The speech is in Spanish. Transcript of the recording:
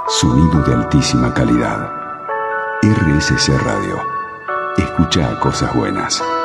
Sonido de altísima calidad. RSC Radio. Escucha cosas buenas.